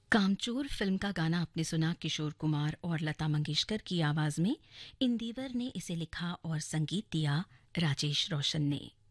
कामचोर फिल्म का गाना आपने सुना किशोर कुमार और लता मंगेशकर की आवाज में। इंदिवर ने इसे लिखा और संगीत दिया राजेश रोशन ने।